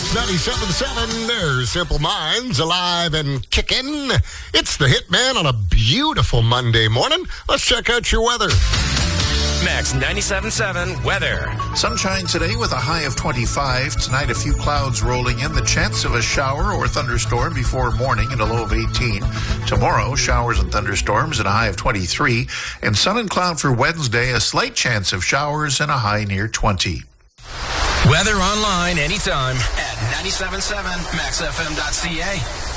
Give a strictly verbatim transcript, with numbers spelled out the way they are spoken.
Max ninety-seven point seven. There's Simple Minds, alive and kicking. It's the Hitman on a beautiful Monday morning. Let's check out your weather. Max ninety-seven point seven weather. Sunshine today with a high of twenty-five. Tonight, a few clouds rolling in. The chance of a shower or thunderstorm before morning and a low of eighteen. Tomorrow, showers and thunderstorms and a high of twenty-three. And sun and cloud for Wednesday, a slight chance of showers and a high near twenty. Weather online anytime at nine seven seven max f m dot c a.